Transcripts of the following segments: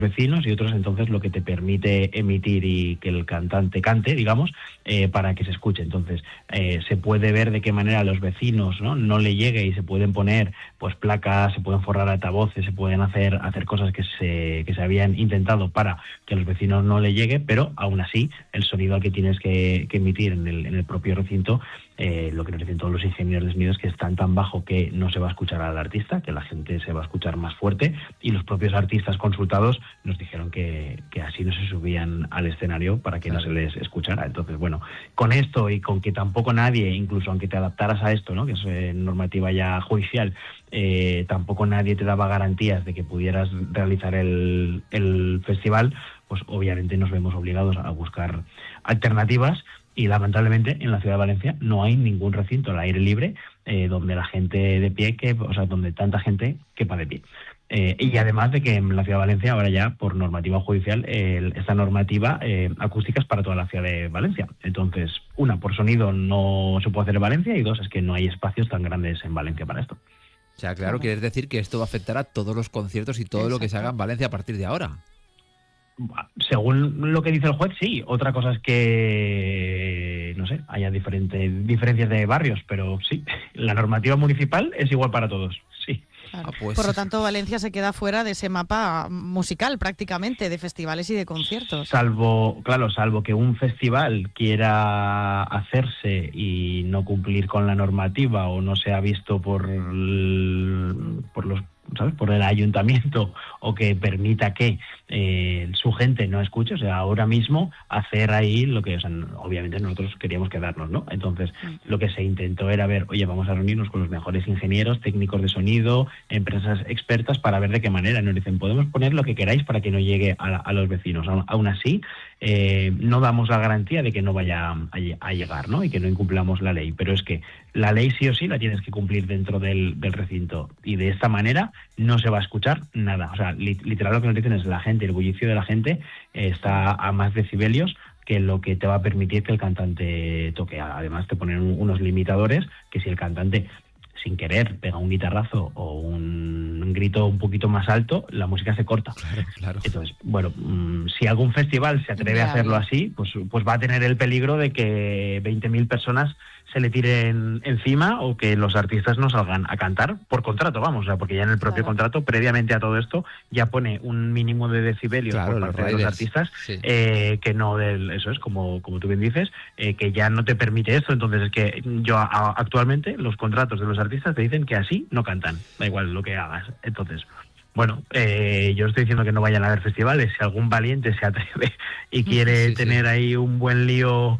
vecinos y otros entonces lo que te permite emitir y que el cantante cante, digamos, para que se escuche. Entonces se puede ver de qué manera a los vecinos no le llegue y se pueden poner pues placas, se pueden forrar altavoces, se pueden hacer cosas que se habían intentado para que a los vecinos no le llegue, pero aún así el sonido al que tienes que emitir en el propio recinto, lo que nos dicen todos los ingenieros de sonido es que es tan bajo que no se va a escuchar al artista, que la gente se va a escuchar más fuerte, y los propios artistas consultados nos dijeron que así no se subían al escenario para que no se les escuchara. Entonces, bueno, con esto y con que tampoco nadie, incluso aunque te adaptaras a esto, ¿no?, que es normativa ya judicial, tampoco nadie te daba garantías de que pudieras realizar el festival, pues obviamente nos vemos obligados a buscar alternativas. Y lamentablemente en la ciudad de Valencia no hay ningún recinto al aire libre donde la gente de pie, donde tanta gente quepa de pie. Y además de que en la ciudad de Valencia ahora ya por normativa judicial esta normativa acústica es para toda la ciudad de Valencia. Entonces, una, por sonido no se puede hacer en Valencia, y dos, es que no hay espacios tan grandes en Valencia para esto. O sea, claro, quieres decir que esto va a afectar a todos los conciertos y todo lo que se haga en Valencia a partir de ahora. Según lo que dice el juez, sí. Otra cosa es que, no sé, haya diferencias de barrios, pero sí, la normativa municipal es igual para todos, sí. Claro. Por lo tanto, Valencia se queda fuera de ese mapa musical prácticamente, de festivales y de conciertos. Salvo que un festival quiera hacerse y no cumplir con la normativa o no sea visto por el ayuntamiento, o que permita que su gente no escuche. O sea, ahora mismo hacer ahí lo que, obviamente nosotros queríamos quedarnos, ¿no? Entonces, lo que se intentó era ver, oye, vamos a reunirnos con los mejores ingenieros, técnicos de sonido, empresas expertas, para ver de qué manera. Nos dicen, podemos poner lo que queráis para que no llegue a los vecinos. Aún así, no damos la garantía de que no vaya a llegar, ¿no?, y que no incumplamos la ley. Pero es que la ley sí o sí la tienes que cumplir dentro del recinto, y de esta manera no se va a escuchar nada. O sea, literal lo que nos dicen es la gente, el bullicio de la gente está a más decibelios que lo que te va a permitir que el cantante toque. Además te ponen unos limitadores que si el cantante sin querer pega un guitarrazo o un grito un poquito más alto, la música se corta. Claro. Entonces, bueno, si algún festival se atreve a hacerlo así, pues va a tener el peligro de que 20.000 personas se le tiren encima, o que los artistas no salgan a cantar por contrato, vamos, porque ya en el propio contrato, previamente a todo esto, ya pone un mínimo de decibelios por parte de los artistas, que no eso es, como tú bien dices, que ya no te permite esto. Entonces es que actualmente los contratos de los artistas te dicen que así no cantan, da igual lo que hagas. Entonces, bueno, yo estoy diciendo que no vayan a haber festivales. Si algún valiente se atreve y quiere tener ahí un buen lío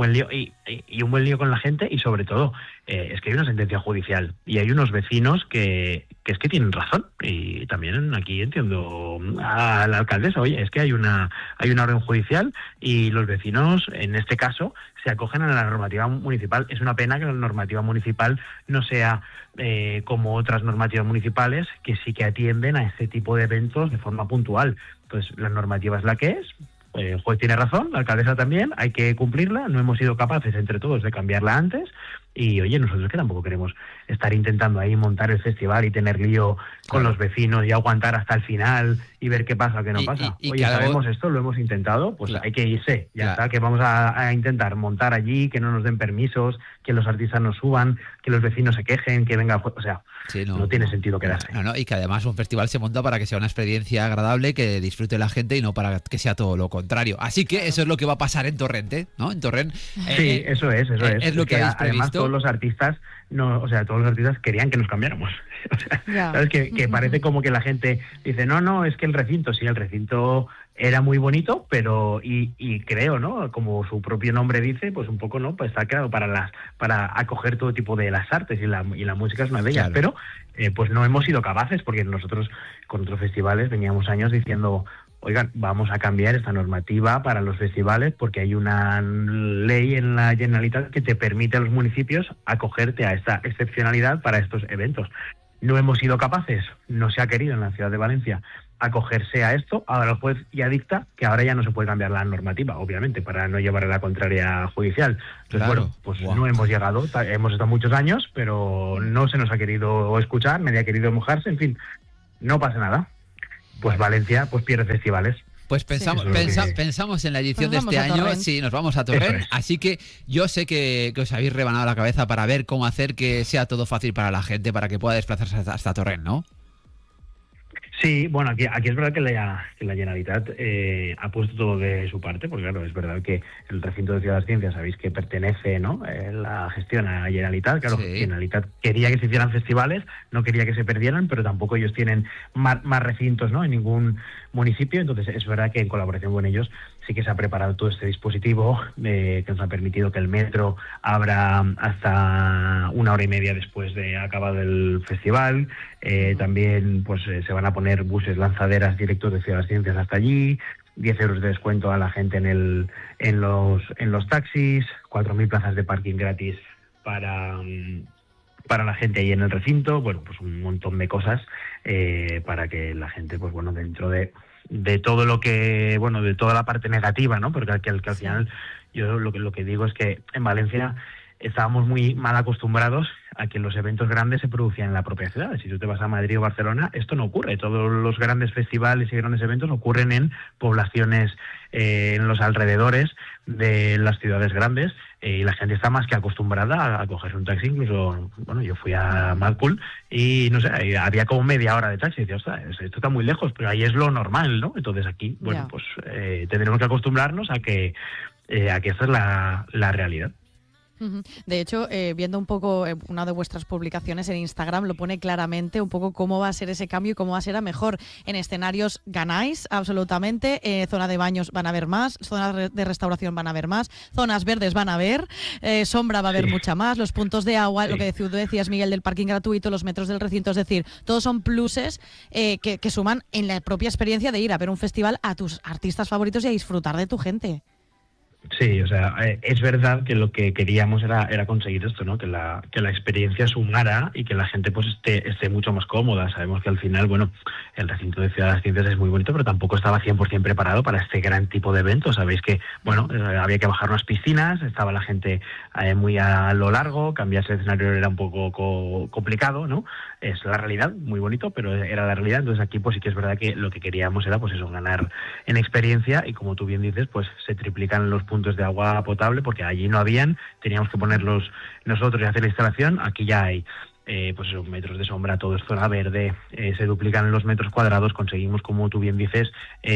y un buen lío con la gente, y sobre todo es que hay una sentencia judicial y hay unos vecinos que es que tienen razón, y también aquí entiendo a la alcaldesa, oye, es que hay una orden judicial y los vecinos en este caso se acogen a la normativa municipal. Es una pena que la normativa municipal no sea como otras normativas municipales que sí que atienden a este tipo de eventos de forma puntual. Entonces la normativa es la que es. El juez tiene razón, la alcaldesa también, hay que cumplirla. No hemos sido capaces entre todos de cambiarla antes, y oye, nosotros que tampoco queremos estar intentando ahí montar el festival y tener lío con los vecinos y aguantar hasta el final y ver qué pasa o qué no pasa. Oye, sabemos esto, lo hemos intentado, pues hay que irse, ya está, que vamos a intentar montar allí, que no nos den permisos, que los artistas no suban, que los vecinos se quejen, que venga, o sea, no tiene sentido quedarse. No, y que además un festival se monta para que sea una experiencia agradable, que disfrute la gente, y no para que sea todo lo contrario. Así que eso es lo que va a pasar en Torrent, ¿no? En Torrent. Sí, eso es. Es lo que habéis previsto. Además, todos los artistas querían que nos cambiáramos. O sea, ¿sabes? Que parece como que la gente dice, no, es que el recinto era muy bonito, pero y creo, ¿no?, como su propio nombre dice, pues un poco, ¿no?, pues está creado para acoger todo tipo de las artes, y la música es una de ellas, pero pues no hemos sido capaces, porque nosotros con otros festivales veníamos años diciendo, oigan, vamos a cambiar esta normativa para los festivales porque hay una ley en la Generalitat que te permite a los municipios acogerte a esta excepcionalidad para estos eventos. No hemos sido capaces, no se ha querido en la ciudad de Valencia acogerse a esto. Ahora el juez ya dicta que ahora ya no se puede cambiar la normativa, obviamente, para no llevar a la contraria judicial. Entonces, no hemos llegado, hemos estado muchos años, pero no se nos ha querido escuchar, nadie ha querido mojarse, en fin, no pasa nada. pues Valencia pues pierde festivales. Pues pensamos, pensamos en la edición de este año, sí, nos vamos a Torrent, así que yo sé que os habéis rebanado la cabeza para ver cómo hacer que sea todo fácil para la gente, para que pueda desplazarse hasta Torrent, ¿no? Sí, bueno, aquí es verdad que la Generalitat ha puesto todo de su parte, porque claro, es verdad que el recinto de Ciudad de las Ciencias, sabéis que pertenece, ¿no?, la gestión a Generalitat. Claro, sí. Generalitat quería que se hicieran festivales, no quería que se perdieran, pero tampoco ellos tienen más recintos, ¿no?, en ningún municipio. Entonces es verdad que en colaboración con ellos sí que se ha preparado todo este dispositivo que nos ha permitido que el metro abra hasta 1 hora y media después de acabado el festival. También pues se van a poner buses lanzaderas directos de Ciudad de las Ciencias hasta allí, 10 euros de descuento a la gente en los taxis, 4.000 plazas de parking gratis para la gente ahí en el recinto. Bueno, pues un montón de cosas para que la gente, pues bueno, dentro de todo lo que, bueno, de toda la parte negativa, ¿no? Porque al final yo lo que digo es que en Valencia estábamos muy mal acostumbrados a que los eventos grandes se producían en la propia ciudad. Si tú te vas a Madrid o Barcelona, esto no ocurre. Todos los grandes festivales y grandes eventos ocurren en poblaciones, en los alrededores de las ciudades grandes, y la gente está más que acostumbrada a cogerse un taxi. Incluso, bueno, yo fui a Madpool y, no sé, había como media hora de taxi. Y decía, ostras, esto está muy lejos, pero ahí es lo normal, ¿no? Entonces aquí, bueno, pues tendremos que acostumbrarnos a que esta es la realidad. De hecho, viendo un poco una de vuestras publicaciones en Instagram, lo pone claramente un poco cómo va a ser ese cambio y cómo va a ser a mejor. En escenarios ganáis absolutamente, zona de baños van a haber más, zonas de restauración van a haber más, zonas verdes van a haber, sombra va a haber mucha más, los puntos de agua, lo que tú decías, Miguel, del parking gratuito, los metros del recinto, es decir, todos son pluses que suman en la propia experiencia de ir a ver un festival a tus artistas favoritos y a disfrutar de tu gente. Sí, o sea, es verdad que lo que queríamos era conseguir esto, ¿no? Que la experiencia sumara y que la gente pues esté mucho más cómoda. Sabemos que al final, bueno, el recinto de Ciudad de las Ciencias es muy bonito, pero tampoco estaba 100% preparado para este gran tipo de eventos. Sabéis que, bueno, había que bajar unas piscinas, estaba la gente muy a lo largo, cambiarse el escenario era un poco complicado, ¿no? Es la realidad, muy bonito, pero era la realidad. Entonces aquí pues sí que es verdad que lo que queríamos era pues eso, ganar en experiencia, y como tú bien dices, pues se triplican los puntos de agua potable, porque allí no habían, teníamos que ponerlos nosotros y hacer la instalación. Aquí ya hay pues esos metros de sombra, todo es zona verde, se duplican los metros cuadrados, conseguimos, como tú bien dices,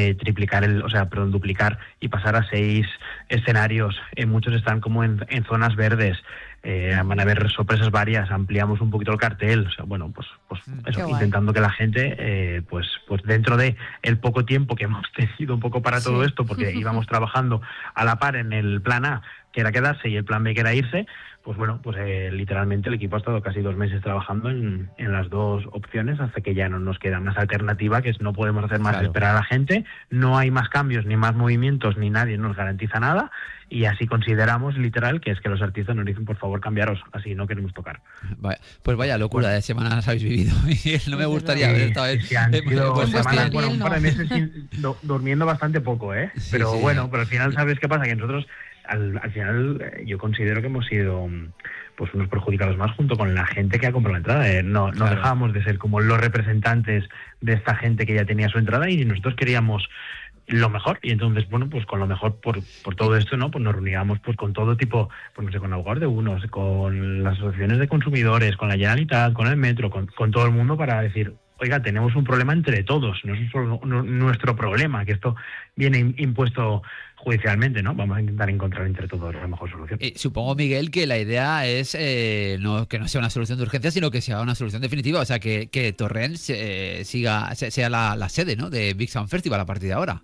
duplicar y pasar a 6 escenarios. Muchos están como en zonas verdes. Van a haber sorpresas varias, ampliamos un poquito el cartel, o sea, bueno, pues eso, intentando que la gente, pues dentro de el poco tiempo que hemos tenido un poco para todo esto, porque íbamos trabajando a la par en el plan A, que era quedarse, y el plan B, que era irse, pues bueno, pues literalmente el equipo ha estado casi 2 meses trabajando en las dos opciones, hasta que ya no nos queda más alternativa, que es no podemos hacer más, esperar a la gente, no hay más cambios, ni más movimientos, ni nadie nos garantiza nada. Y así consideramos, literal, que es que los artistas nos dicen, por favor, cambiaros, así no queremos tocar. Pues vaya locura de semanas habéis vivido. No me gustaría haber estado han sido semanas, un par de meses durmiendo bastante poco, ¿eh? Pero bueno, pero al final, ¿sabes qué pasa? Que nosotros, al final, yo considero que hemos sido pues unos perjudicados más, junto con la gente que ha comprado la entrada. No dejábamos de ser como los representantes de esta gente que ya tenía su entrada, y nosotros queríamos lo mejor, y entonces, bueno, pues con lo mejor por todo esto, ¿no? Pues nos reuníamos pues con todo tipo, pues no sé, con Algar de Unos, con las asociaciones de consumidores, con la Generalitat, con el Metro, con todo el mundo, para decir, oiga, tenemos un problema entre todos, no es solo nuestro problema, que esto viene impuesto judicialmente, ¿no? Vamos a intentar encontrar entre todos la mejor solución. Supongo, Miguel, que la idea es que no sea una solución de urgencia, sino que sea una solución definitiva, o sea, que Torrent sea la sede, ¿no?, de Big Sound Festival a partir de ahora.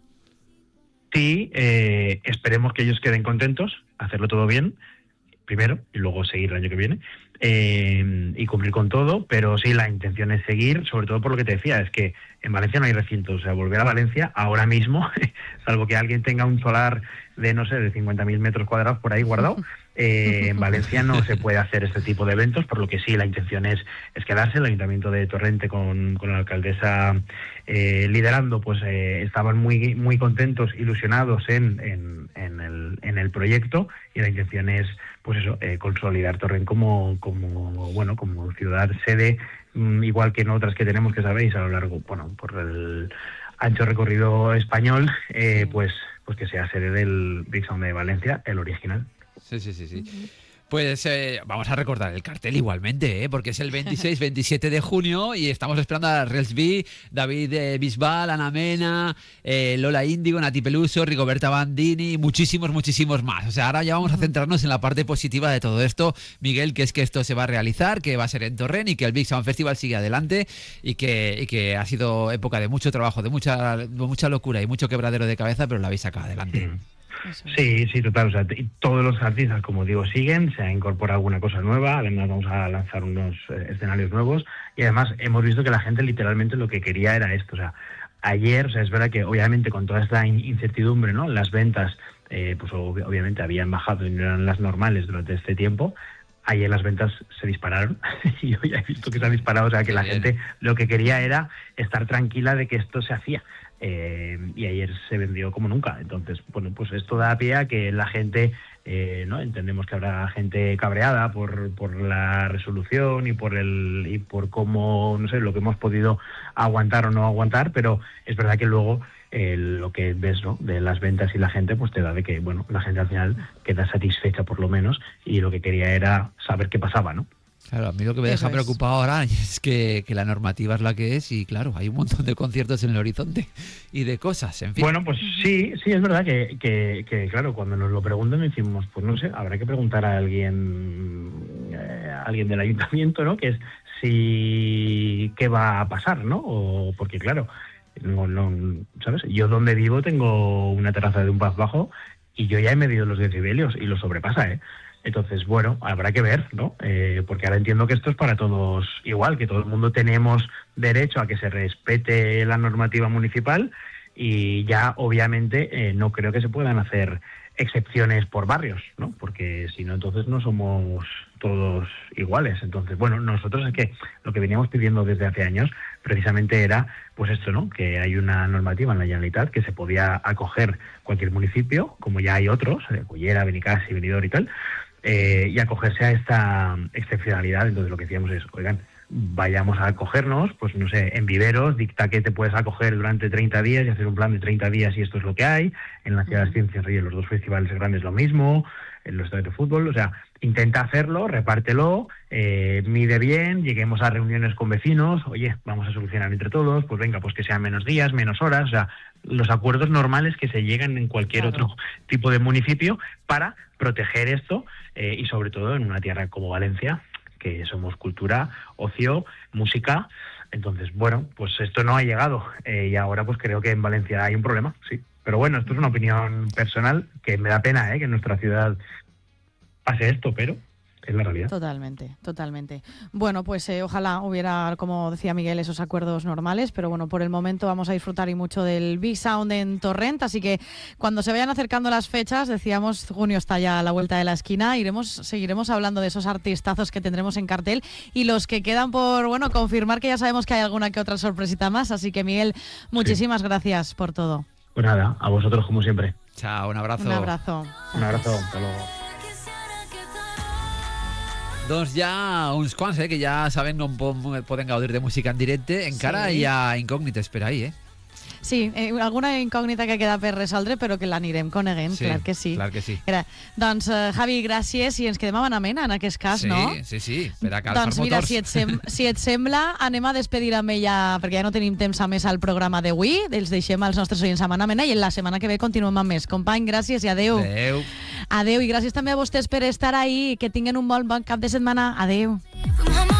Sí, esperemos que ellos queden contentos, hacerlo todo bien, primero, y luego seguir el año que viene, y cumplir con todo, pero sí, la intención es seguir, sobre todo por lo que te decía, es que en Valencia no hay recintos, o sea, volver a Valencia ahora mismo, salvo que alguien tenga un solar de, no sé, de 50.000 metros cuadrados por ahí guardado, en Valencia no se puede hacer este tipo de eventos, por lo que sí, la intención es quedarse. El Ayuntamiento de Torrente, con la alcaldesa liderando, pues estaban muy muy contentos, ilusionados en el proyecto, y la intención es, pues eso, consolidar Torrent como ciudad sede, igual que en otras que tenemos, que sabéis, a lo largo, bueno, ancho recorrido español, pues que sea sede del Big Sound de Valencia, el original. Sí. Pues vamos a recordar el cartel igualmente, porque es el 26-27 de junio y estamos esperando a Relsby, David Bisbal, Ana Mena, Lola Índigo, Nati Peluso, Rigoberta Bandini y muchísimos más. O sea, ahora ya vamos a centrarnos en la parte positiva de todo esto, Miguel, que es que esto se va a realizar, que va a ser en Torrent y que el Big Sound Festival sigue adelante y que ha sido época de mucho trabajo, de mucha locura y mucho quebradero de cabeza, pero la habéis sacado adelante. Sí, total. O sea, y todos los artistas, como digo, siguen, se ha incorporado alguna cosa nueva, además vamos a lanzar unos escenarios nuevos y además hemos visto que la gente literalmente lo que quería era esto. O sea, ayer, o sea, es verdad que obviamente con toda esta incertidumbre, ¿no? Las ventas, pues obviamente habían bajado y no eran las normales durante este tiempo. Ayer las ventas se dispararon y yo ya he visto que se han disparado, o sea, que la gente lo que quería era estar tranquila de que esto se hacía. Y ayer se vendió como nunca. Entonces, bueno, pues esto da pie a que la gente, ¿no? Entendemos que habrá gente cabreada por la resolución y por cómo, no sé, lo que hemos podido aguantar o no aguantar, pero es verdad que luego lo que ves, ¿no? De las ventas y la gente, pues te da de que, bueno, la gente al final queda satisfecha por lo menos y lo que quería era saber qué pasaba, ¿no? Claro, a mí lo que me deja preocupado ahora es que la normativa es la que es y claro, hay un montón de conciertos en el horizonte y de cosas, en fin. Bueno, pues sí, es verdad que claro, cuando nos lo preguntan decimos, pues no sé, habrá que preguntar a alguien del ayuntamiento, ¿no? Que es si qué va a pasar, ¿no? O porque claro, no, ¿sabes? Yo donde vivo tengo una terraza de un pub bajo y yo ya he medido los decibelios y lo sobrepasa, ¿eh? Entonces, bueno, habrá que ver, ¿no? Porque ahora entiendo que esto es para todos igual, que todo el mundo tenemos derecho a que se respete la normativa municipal y ya, obviamente, no creo que se puedan hacer excepciones por barrios, ¿no? Porque si no, entonces no somos todos iguales. Entonces, bueno, nosotros es que lo que veníamos pidiendo desde hace años precisamente era, pues esto, ¿no? Que hay una normativa en la Generalitat que se podía acoger cualquier municipio, como ya hay otros, Cullera, Benicàssim, Benidorm y tal, y acogerse a esta excepcionalidad. Entonces lo que decíamos es, oigan, vayamos a acogernos, pues no sé, en Viveros dicta que te puedes acoger durante 30 días y hacer un plan de 30 días y esto es lo que hay. En la Ciudad de las Ciencias y en los dos festivales grandes lo mismo, en los estadios de fútbol, o sea, intenta hacerlo, repártelo, mide bien, lleguemos a reuniones con vecinos, oye, vamos a solucionar entre todos, pues venga, pues que sean menos días, menos horas, o sea, los acuerdos normales que se llegan en cualquier otro tipo de municipio para proteger esto y sobre todo en una tierra como Valencia, que somos cultura, ocio, música. Entonces, bueno, pues esto no ha llegado y ahora pues creo que en Valencia hay un problema, sí. Pero bueno, esto es una opinión personal que me da pena que en nuestra ciudad pase esto, pero es la realidad. Totalmente. Bueno, pues ojalá hubiera, como decía Miguel, esos acuerdos normales, pero bueno, por el momento vamos a disfrutar y mucho del Big Sound en Torrent, así que cuando se vayan acercando las fechas, decíamos, junio está ya a la vuelta de la esquina, seguiremos hablando de esos artistazos que tendremos en cartel y los que quedan por, bueno, confirmar, que ya sabemos que hay alguna que otra sorpresita más, así que Miguel, muchísimas gracias por todo. Pues nada, a vosotros como siempre. Chao, un abrazo. Un abrazo, hasta luego. Doncs ja uns quants, que ja saben no poden gaudir de música en directe. Encara hi ha incògnites per ahí, Sí, alguna incògnita que queda per resoldre, però que l'anirem coneguent, sí, clar que sí. Doncs, Javi, gràcies, i ens quedem amb Ana Mena, en aquest cas, sí, no? Sí, per a calfar doncs mira, si et sembla, anem a despedir amb ella, perquè ja no tenim temps a més al programa d'avui, els deixem als nostres oients amb Ana Mena, i la setmana que ve continuem amb més. Company, gràcies i adeu. Adeu, i gràcies també a vostès per estar ahí, que tinguen un bon cap de setmana. Adeu.